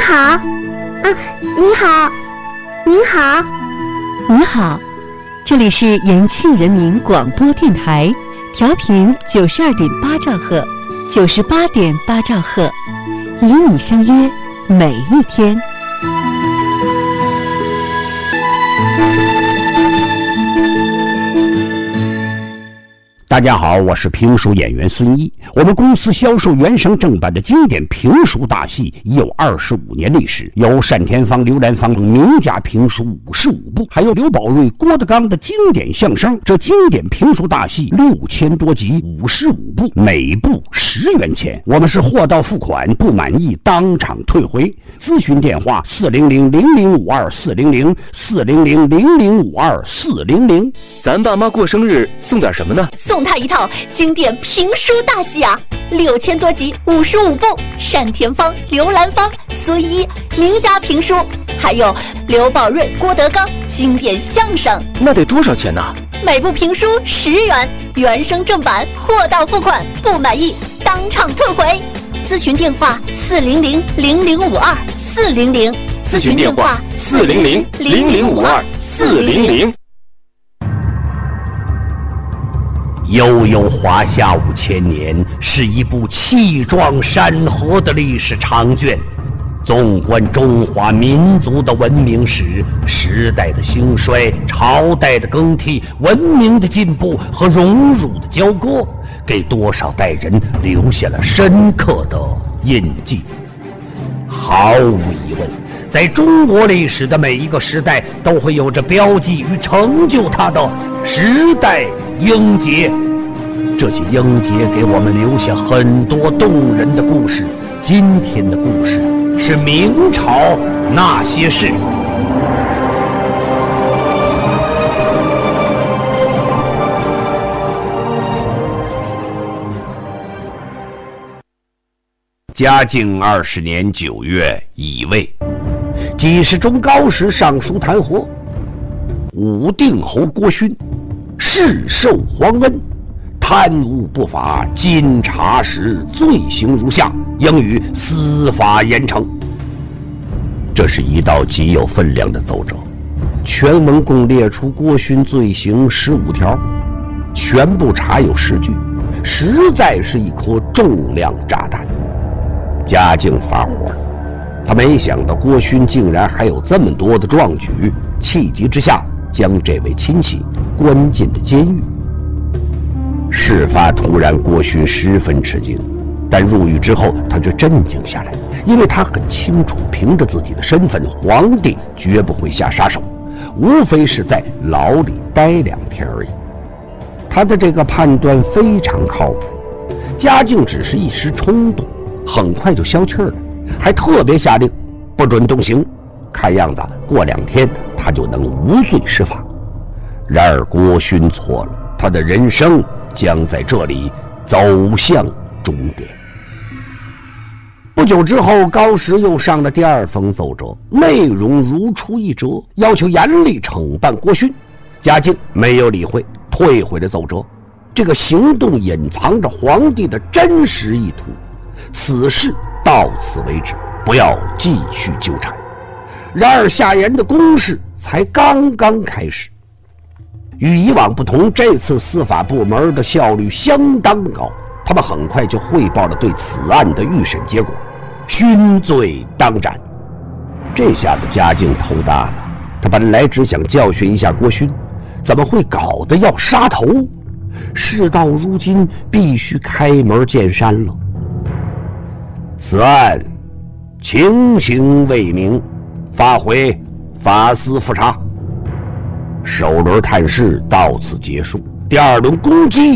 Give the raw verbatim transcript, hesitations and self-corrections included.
好，啊，您好，您好， 你好，这里是延庆人民广播电台，调频九十二点八兆赫，九十八点八兆赫，与你相约每一天。 大家好，我是评书演员孙一。我们公司销售原声正版的经典评书大戏已有二十五年历史，有单田芳、刘兰芳名家评书五十五部，还有刘宝瑞、郭德纲的经典相声。这经典评书大戏六千多集，五十五部，每部十元钱。我们是货到付款，不满意当场退回。咨询电话：四零零零零五二四零零四零零零零五二四零零。 咱爸妈过生日送点什么呢？ 送他一套经典评书大戏啊，六千多集，五十五部，单田芳、刘兰芳、孙一名家评书，还有刘宝瑞、郭德纲经典相声。 那得多少钱呢？ 每部评书十元，原声正版，货到付款，不满意当场退回。咨询电话：四零零零零五二四零零。 咨询电话：四零零零零五二四零零。 悠悠华夏五千年是一部气壮山河的历史长卷，纵观中华民族的文明史，时代的兴衰，朝代的更替，文明的进步和荣辱的交割，给多少代人留下了深刻的印记。毫无疑问，在中国历史的每一个时代都会有着标记与成就它的时代英杰，这些英杰给我们留下很多动人的故事。今天的故事是明朝那些事。嘉靖二十年九月乙未，几世中高史上书弹劾武定侯郭勋世受皇恩，贪污不法，经查实，罪行如下，应予司法严惩。这是一道极有分量的奏折，全文共列出郭勋罪行十五条，全部查有实据，实在是一颗重量炸弹。嘉靖发火了，他没想到郭勋竟然还有这么多的壮举，气急之下将这位亲戚关进了监狱。事发突然，郭勋十分吃惊，但入狱之后他却镇静下来，因为他很清楚，凭着自己的身份，皇帝绝不会下杀手，无非是在牢里待两天而已。他的这个判断非常靠谱，嘉靖只是一时冲动，很快就消气了，还特别下令不准动刑，看样子过两天他就能无罪释放。然而郭勋错了，他的人生将在这里走向终点。不久之后，高石又上了第二封奏折，内容如出一辙，要求严厉惩办郭勋。嘉靖没有理会，退回了奏折。这个行动隐藏着皇帝的真实意图，此事到此为止，不要继续纠缠。然而下言的攻势才刚刚开始。与以往不同，这次司法部门的效率相当高，他们很快就汇报了对此案的预审结果，勋罪当斩。这下子嘉靖头大了，他本来只想教训一下郭勋，怎么会搞得要杀头？事到如今，必须开门见山了。此案情形未明，发回法司复查。首轮探视到此结束，第二轮攻击